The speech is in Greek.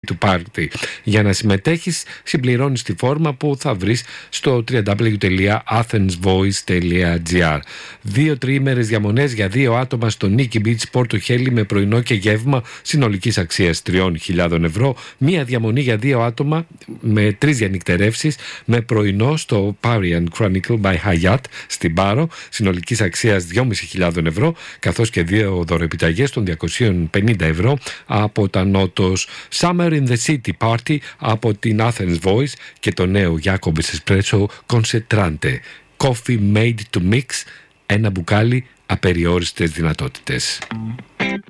του πάρτι. Για να συμμετέχεις, συμπληρώνεις τη φόρμα που θα βρεις στο www.athensvoice.gr. 2 τριήμερες διαμονές για 2 άτομα στο Nikki Beach Πόρτο Χέλη με πρωινό και γεύμα συνολικής αξίας 3.000 ευρώ. Μία διαμονή για 2 άτομα με 3 διανυκτερεύσεις με πρωινό στο Parian Chronicle by Hyatt στην Πάρο συνολικής αξίας 2.500 ευρώ, καθώς και 2 δωροεπιταγές των 250 ευρώ από τα Νότος. Summer in the City Party από την Athens Voice και το νέο Jacobs Espresso Concentrante. Coffee made to mix, ένα μπουκάλι, απεριόριστες δυνατότητες.